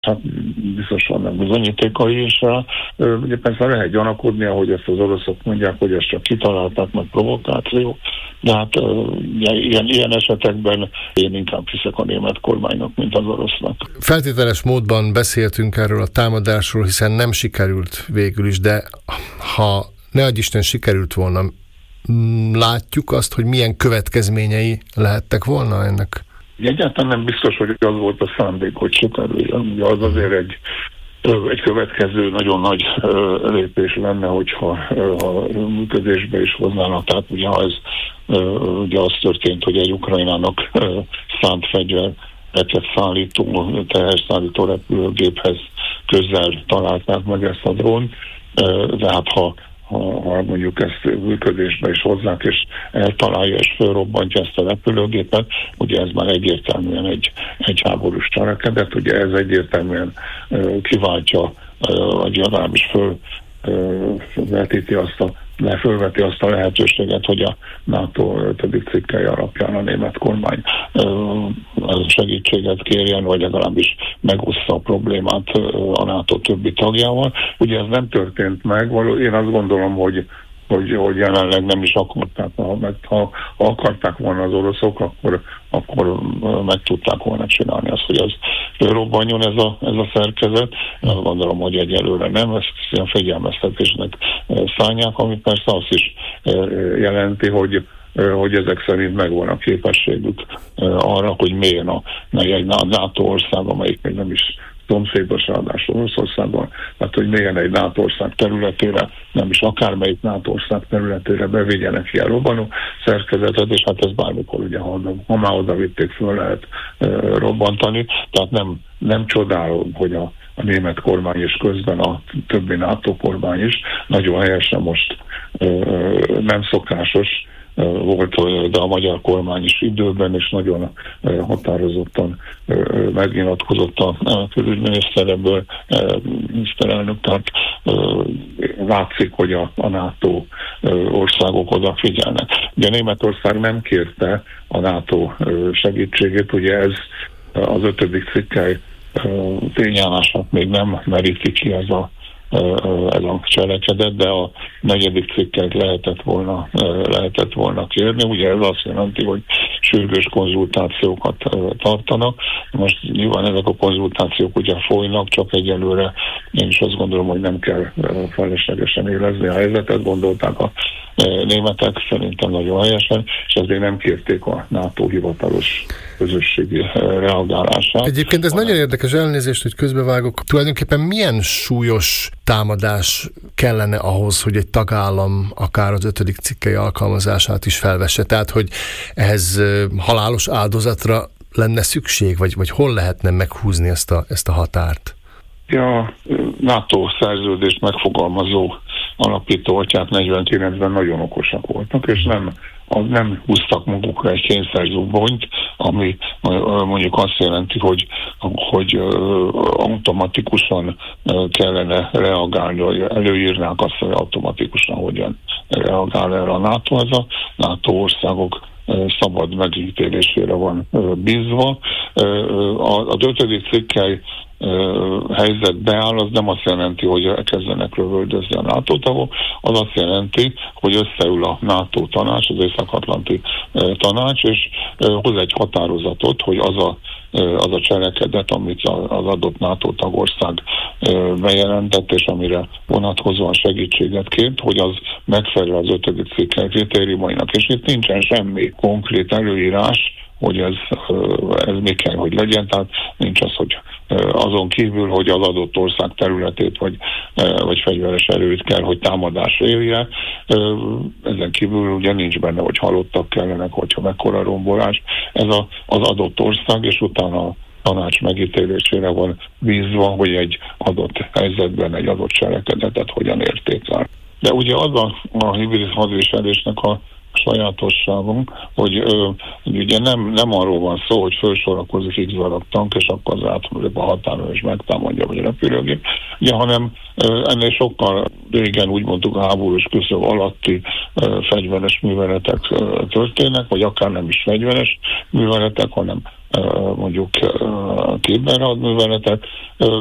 Hát biztos vannak bizonyítékai is rá. Ugye persze lehet gyanakodni, ahogy ezt az oroszok mondják, hogy ezt csak kitalálták, meg provokáció, de hát ilyen esetekben én inkább hiszek a német kormánynak, mint az orosznak. Feltételes módban beszéltünk erről a támadásról, hiszen nem sikerült végül is, de ha ne adj Isten sikerült volna, látjuk azt, hogy milyen következményei lehettek volna ennek? Egyáltalán nem biztos, hogy az volt a szándék, hogy sikerüljön. Ugye az azért egy következő nagyon nagy lépés lenne, hogyha működésbe is hoznának. Tehát ugye, ha ez ugye az történt, hogy egy Ukrajnának szánt fegyvereket szállító, teherszállító repülőgéphez közel találták meg ezt a drónt, de hát ha mondjuk ezt működésbe is hozzák, és eltalálja, és fölrobbantja ezt a repülőgépet, ugye ez már egyértelműen egy háborús cselekedet, ugye ez egyértelműen kiváltja, vagy legalábbis fölveti azt a lehetőséget, hogy a NATO 5. cikkely alapján a német kormány segítséget kérjen, vagy legalábbis megoszta a problémát a NATO többi tagjával. Ugye ez nem történt meg, én azt gondolom, hogy jelenleg nem is akarták, ha akarták volna az oroszok, akkor meg tudták volna csinálni azt, hogy az robbanjon ez a szerkezet. Azt gondolom, hogy egyelőre nem, ezt ilyen fegyelmeztetésnek szánják, ami persze azt is jelenti, hogy ezek szerint megvan a képességük arra, hogy mélyen egy NATO ország, amelyik még nem is szomszédos, ráadásul Oroszországban, tehát hogy mélyen egy NATO ország területére, nem is akármelyik NATO ország területére bevigyenek ilyen robbanó szerkezetet, és hát ez bármikor ugye, ha már oda vitték, föl lehet robbantani, tehát nem csodálom, hogy a német kormány és közben a többi NATO kormány is nagyon helyesen most nem szokásos volt, de a magyar kormány is időben és nagyon határozottan megnyilatkozott a külügyminiszter, ebből miniszterelnök, tehát látszik, hogy a NATO országok odafigyelnek. Ugye Németország nem kérte a NATO segítségét, ugye ez az 5. cikkely tényállását még nem meríti ki ez a cselekedet, de a 4. cikket lehetett volna kérni. Ugye ez azt jelenti, hogy sürgős konzultációkat tartanak. Most nyilván ezek a konzultációk ugye folynak, csak egyelőre én is azt gondolom, hogy nem kell feleslegesen érezni a helyzetet, gondolták a németek, szerintem nagyon helyesen, és ezért nem kérték a NATO hivatalos közösségi reagálását. Egyébként ez nagyon érdekes, elnézést, hogy közbevágok. Tulajdonképpen milyen súlyos támadás kellene ahhoz, hogy egy tagállam akár az 5. cikkely alkalmazását is felvesse? Tehát, hogy ehhez halálos áldozatra lenne szükség, vagy hol lehetne meghúzni ezt a határt? A NATO szerződést megfogalmazó alapító atyák 49-ben nagyon okosak voltak, és nem húztak magukra egy kényszerzubonyt, ami mondjuk azt jelenti, hogy automatikusan kellene reagálni, hogy előírnák azt, hogy automatikusan hogyan reagál erre a NATO. Ez a NATO országok szabad megítélésére van bízva. Az 5. cikkely helyzet beáll, az nem azt jelenti, hogy elkezdenek lövöldözni a NATO tagok, az azt jelenti, hogy összeül a NATO tanács, az Észak-Atlanti tanács, és hoz egy határozatot, hogy az a cselekedet, amit az adott NATO tagország bejelentett, és amire vonatkozóan segítséget kért, hogy az megfelel az 5. cikkely kritériumainak, és itt nincsen semmi konkrét előírás, hogy ez mi kell, hogy legyen, tehát nincs az, hogy azon kívül, hogy az adott ország területét vagy fegyveres erőt kell, hogy támadás érje. Ezen kívül ugye nincs benne, hogy halottak kellenek, hogyha mekkora rombolás. Ez az adott ország, és utána a tanács megítélésére van bízva, hogy egy adott helyzetben egy adott cselekedetet hogyan értékel. De ugye az a hibrid hadviselésnek a sajátosságunk, hogy ugye nem arról van szó, hogy felsorakozik x darab tank, és akkor az átmegyek a határon és megtámadja, vagy a repülőgép, ugye, hanem ennél sokkal régen úgy mondtuk a háborús küszöb alatti fegyveres műveletek történnek, vagy akár nem is fegyveres műveletek, hanem mondjuk kiberhadműveletek,